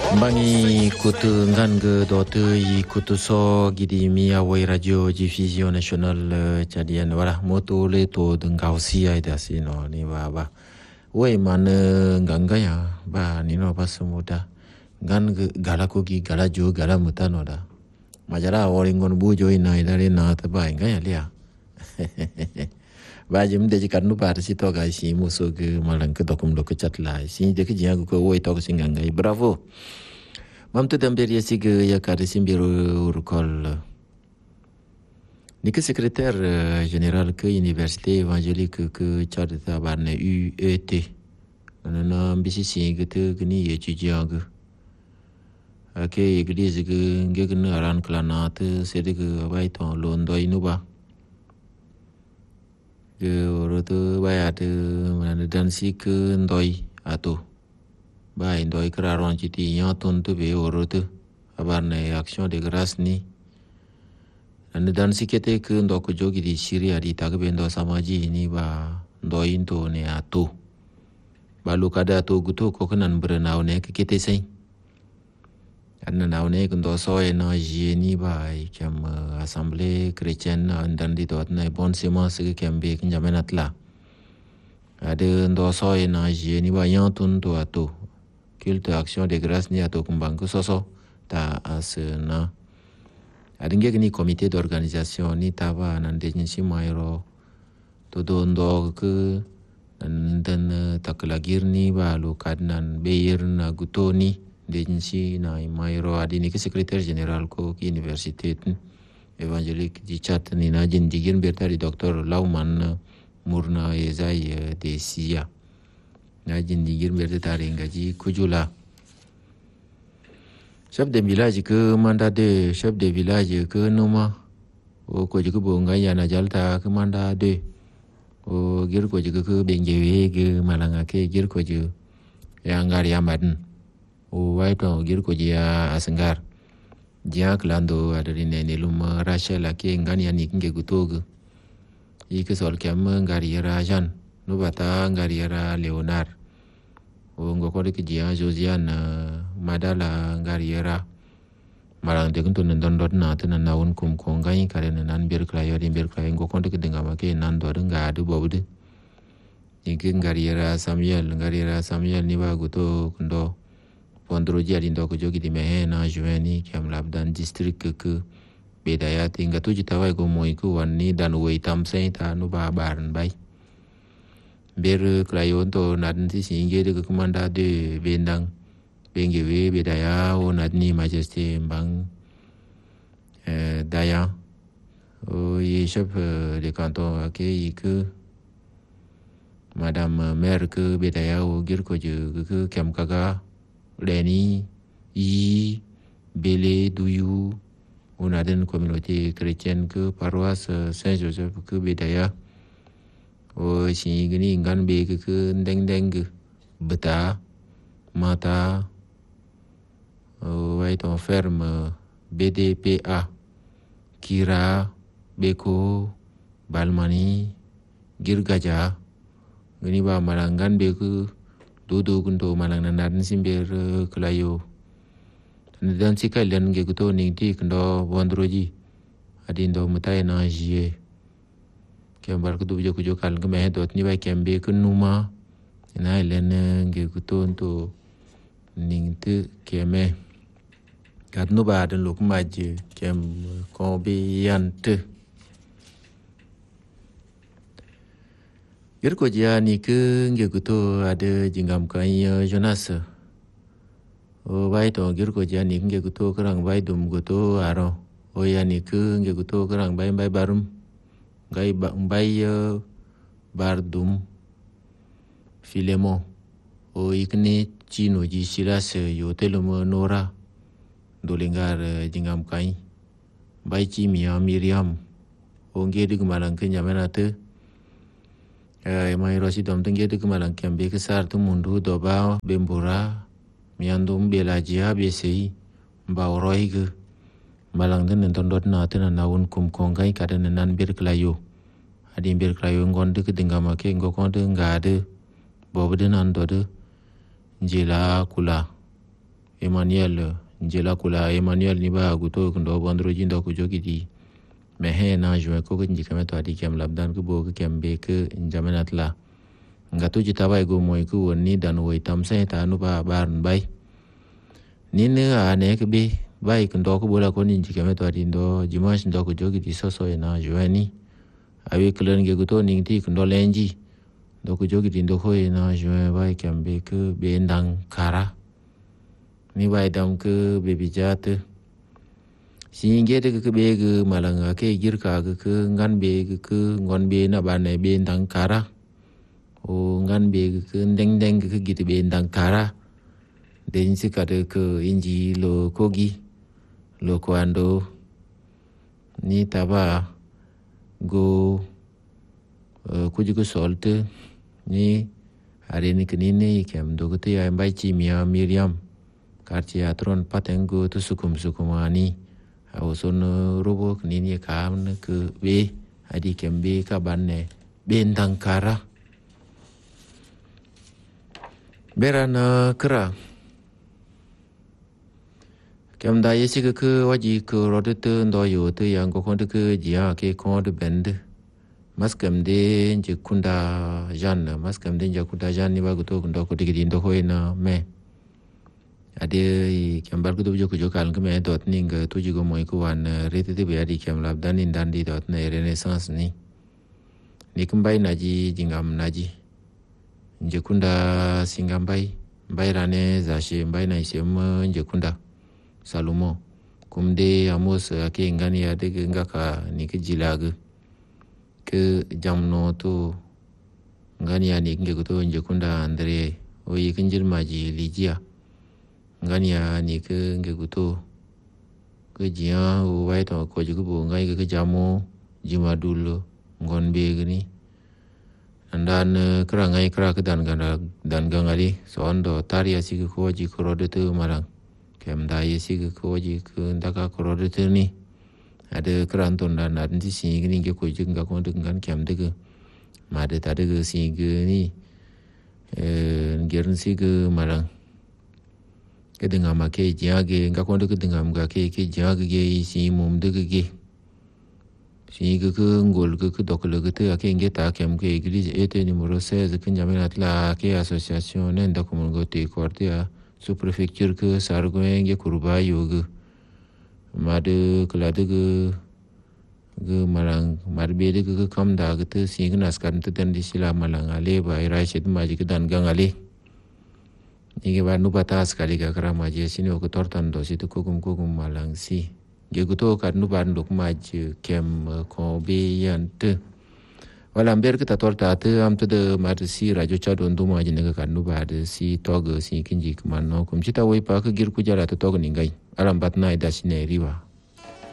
Bangi kutu ngan dote I kutu so gidi mi awai radio diffusion national chadian wala moto le to dengau sia ida sino ni ba wei man nganga ya ba ni no pas muda ngan gala ko gi gala jo gala mutano da majara oringon bu jo ina ida le na ta ba ngaya lia ba jim de kan nu par si to ga si muso ge malang ke dokum lo ke chat la si de ke jia ko wei to singanga bravo. Mam tu damber ya sig ya kare simbiru urkol. Ni que secrétaire général que université évangélique que charta barne UET. Nana mbisi sing te gni étudiant ge. Ake église ge ngegna aran klanat sede ge bai ton londo inuba. Ge roto bai at man dansi ke ndoi ato. Ba indoi kraron chiti yaton tu be orotu abarne action de grâce ni ande dan sikete ke ndo ko jogi di Syria di tagbe ndo samaji ni ba ndo into ne ato ba lukada to guto ko kanan branaw ne ke kete sai anna naw ne ndo so e na ji ni ba kem assemblée chrétienne andan di dot na bon semence ke kembe kinjamenatla ade ndo so e na ji ni ba yaton to ato culte action de grâce ni ato kumbangu soso ta asna adinge ni comité d'organisation ni taba nan de nsi mairo to do ndo ke nan taklagir ni ba lo kadnan beir na gutoni de nsi na mairo adini ke secrétaire général ko ki université évangélique di chat ni na jin digin bertari docteur Lauman murna ezai de sia najin digir berde taringa ji kujula chef de village ke manda de chef de village ke noma o ko ji ko bonga ya na jalta ke manda de o gir ko ji ke benjewe ge malanga ke gir ko ji ya ngar ya maden o wai to gir ko ji ya asangar dia klando adarine ne luma rachel ke ngani ya nikinge gutogo ike sol kem ngari ya jan no bata ngariera Leonard o ngoko de kia Josiane madala ngariera marang de kunto ndondot na tena na won kum ko ngai kare nan ber klayo de ber klayo ngoko de dinga make nan do nga du bobude ike ngariera Samuel ni ba guto kundo pondro jari ndo ko jogi di mehe na jueni kam labdan district ke bedaya tinga tu jitawai ko moi ku wanni dan wei tam sai ta no ba baran bai ber klayon to nadin si singe de komanda de bendang bengewe bedaya o nadni majesté bang daya o ye chef de canton ke que madame maire que bedaya o gir ko je que kem kaga leni yi bele duyu on a une communauté chrétienne que paroisse Saint-Joseph que bedaya o si gini ngan be ke ndeng beta mata o wai ton ferme BDPA Kira Beko Balmani Girgaja gini ba malangan be ke dodo kunto malangan nan simber klayo dan sikal dan ge kuto ning ti kendo wandroji adindo mutai na jie kembar ku dujo ku jokal ke meh dot ni ba kembe ku numa na len ge kuto to ning te keme kat no ba den luk maje kem ko bi yante yer ko dia ni ke ge kuto ada jingam kai Jonas o bai to gir ko dia ni ge kuto kerang bai dum kuto aro o ya ni ke ge kuto kerang bai barum gai bai bardum Filemon o ikne chino ji silas yo telumo nora dolengar jingam kai bai chi Miriam o nge de malang ke nyamenate mai rosi dom tenge de malang kembe ke sar tu mundu doba bembura miandum belajia besi bauroi ke malang den tondot na tena naun kum kongai kada nan bir klayo adi bir klayo ngonde ke dingama ke ngokonde ngade bobde nan dode jila kula Emmanuel njela kula Emmanuel ni ba guto kundo bondro jindo ku jogi di mehe na jwe ko nji kameto adi kem labdan ku bo ku kembe ku njamenat la ngatu jita bai go moy ku woni dan wo tam se ta nu ba barn bai ni ne a ne ke be bai kundo ku bola ko nji kameto adi ndo jimash ndo ku jogi di soso na jwe ni awi kulen ge guto ning ti kundo lenji ndo ku jogi di ndo ko na jwe bai kembe ku be ndang kara ni bai dam ke bebi jate singe de ke be ke malanga ke girka ke ngan be ke ngon be na ba ne be ndang kara o ngan be ke ndeng deng ke git be ndang kara den si ka de ke inji lo kogi lo kwando ni taba go kuji ko solte ni are ni knini kem do ke ya bai chi mia Miriam karcia tron patengo tu sukumani awson robo nini kam ke be adi kembe ka banne bentang kara berana kra kem da yesi ke waji ke rodet ndo yo te yang ko konde ke jia ke konde bend maskam de je kunda jan maskam de je kunda jan ni ba guto ndo ko digi ndo hoina me ade kembar ku jo kal ke me dot ning tu ji go moy ku wan rete te be adi kem lab dan in dan di dot na renaissance ni kumbai naji jingam naji je kunda singambai bai rane za she bai na shem je kunda salumo kumde amos ake ngani ade ngaka ni ke jilag ke jamno to ngani ani nge ku to je kunda andre o yi kinjil maji lijia ngania ni ke ngeguto ke jia o wai to ko ju bu ngai ke jamo jimadul ngon be gni andan kra ngai kra ke dan gangali so ando taria si ko ji ko de tu marang kem da yi si ko ji ke ndaka ko de tu ni ade kran ton dan ad si si gni ke ko ji nga ko de ngan kem de ke ma de ta de si ge ni ngern si ge marang ke dengan make jage nga ko ke dengan ga ke jage ge si mum de ge si ge ngol ge dokle ge te ke nge ta kem ke église ete numéro 16 ke njamena la ke association ne nda ko ngo te kortia sous préfecture ke sargo nge kurba yoge ma de kala de ge marang marbe de ge kam da ge te si ge nas kan te den di sila malang ale ba ira shet ma ji ke dan gang ale Ige ba nuba ta sekali ga kara maji sini oku tortan do situ kukum malang si. Ge guto ka nuba nduk maji kem ko be yante. Wala amber kita torta te am te de mar si rajo cha don do maji ne ka nuba de si tog si kinji kmano kum chita wei pa ka gir ku jara to tog ningai. Alam bat na ida sine riwa.